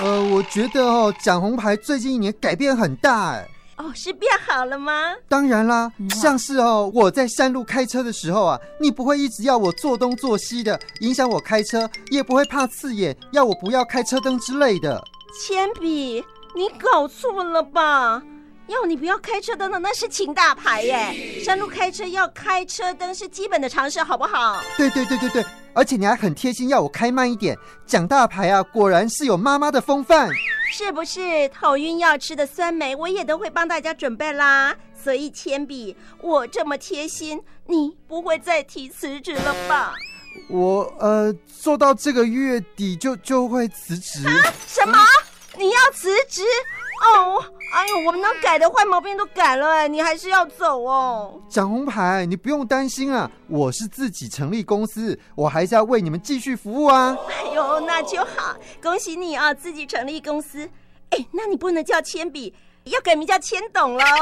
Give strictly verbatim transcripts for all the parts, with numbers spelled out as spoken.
呃，我觉得哦，蒋红牌最近一年改变很大哎。 哦，是变好了吗？ 当然啦，像是哦，我在山路开车的时候啊，你不会一直要我做东做西的，影响我开车，也不会怕刺眼，要我不要开车灯之类的。 铅笔，你搞错了吧？要你不要开车灯的那是请大牌耶，山路开车要开车灯是基本的常识，好不好？ 对对对对对，而且你还很贴心要我开慢一点。蒋大牌啊，果然是有妈妈的风范。 是不是头晕要吃的酸梅我也都会帮大家准备啦？所以铅笔，我这么贴心，你不会再提辞职了吧？ 我呃，做到这个月底就就会辞职。 啊？什么？你要辞职？哦，哎呦，我们能改的坏毛病都改了，哎，你还是要走哦。 蒋红牌，你不用担心啊，我是自己成立公司，我还是要为你们继续服务啊。 哎呦，那就好，恭喜你啊，自己成立公司。哎，那你不能叫铅笔，要改名叫铅董喽。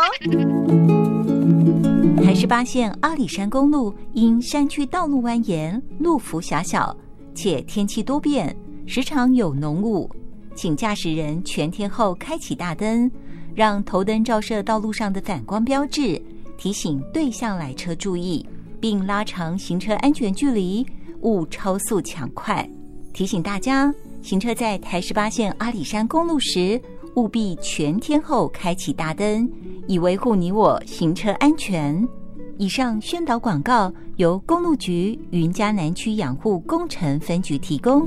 台十八线阿里山公路因山区道路蜿蜒，路幅狭小，且天气多变，时常有浓雾，请驾驶人全天候开启大灯，让头灯照射道路上的反光标志，提醒对向来车注意，并拉长行车安全距离，勿超速抢快。提醒大家，行车在台十八线阿里山公路时，务必全天候开启大灯，以维护你我行车安全。以上宣导广告由公路局云嘉南区养护工程分局提供。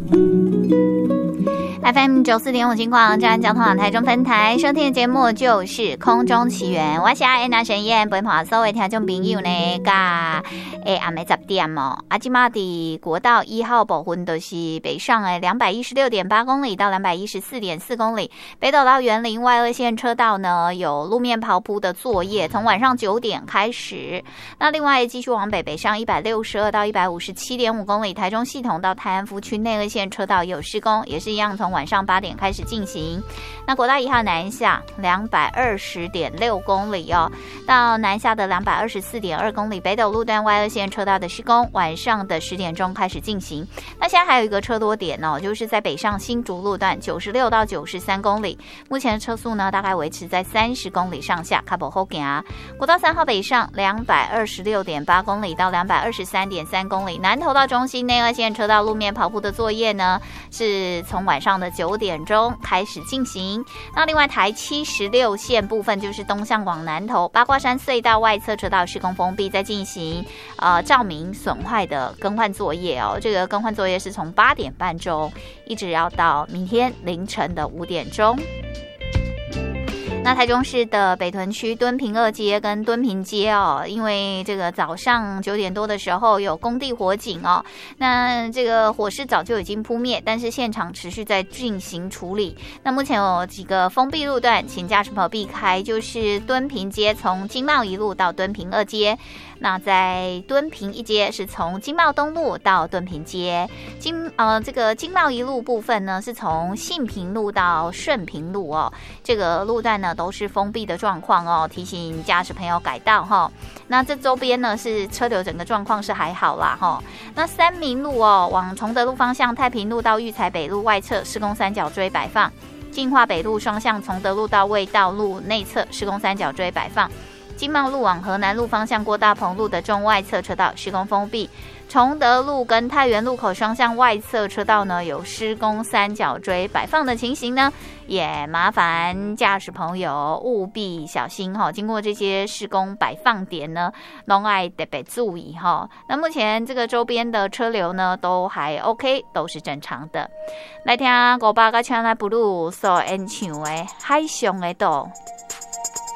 F M 九四点五金广站交通网台中分台收听的节目就是空中奇缘，我是阿安娜陈燕，陪伴所有听众朋友呢，甲诶暗暝十点哦，啊，今嘛伫国道一号部分都是北上诶两百一十六点八公里到两百一十四点四公里，北斗到园林外二线车道呢有路面刨铺的作业，从晚上九点开始。那另外继续往北北上一百六十二到一百五十七点五公里，台中系统到泰安福区内二线车道有施工，也是一样从晚上八点开始进行。那国道一号南下两百二十点六公里哦，到南下的两百二十四点二公里，北斗路段外二线车道的施工，晚上的十点钟开始进行。那现在还有一个车多点哦，就是在北上新竹路段九十六到九十三公里，目前的车速呢大概维持在三十公里上下，卡不好行。国道三号北上两百二十六点八公里到两百二十三点三公里，南投到中心内二线车道路面刨铺的作业呢，是从晚上的九点钟开始进行。那另外台七十六线部分就是东向往南投八卦山隧道外侧车道施工封闭，在进行呃照明损坏的更换作业哦。这个更换作业是从八点半钟一直要到明天凌晨的五点钟。那台中市的北屯区敦平二街跟敦平街哦，因为这个早上九点多的时候有工地火警哦，那这个火势早就已经扑灭，但是现场持续在进行处理。那目前有几个封闭路段，请驾驶朋友避开，就是敦平街从经贸一路到敦平二街。那在敦平一街是从经贸东路到敦平街，经呃这个经贸一路部分呢是从信平路到顺平路哦，这个路段呢都是封闭的状况哦，提醒驾驶朋友改道哈、哦。那这周边呢是车流整个状况是还好啦哈、哦。那三民路哦，往崇德路方向太平路到育才北路外侧施工三角锥摆放，进化北路双向崇德路到卫道路内侧施工三角锥摆放。经贸路往河南路方向郭大鹏路的中外侧车道施工封闭，崇德路跟太原路口双向外侧车道呢有施工三角锥摆放的情形呢，也麻烦驾驶朋友务必小心哈、哦。经过这些施工摆放点呢，拢要特别注意哈、哦。那目前这个周边的车流呢都还 OK， 都是正常的。来听五八甲请来布鲁所演唱的《海上的岛》。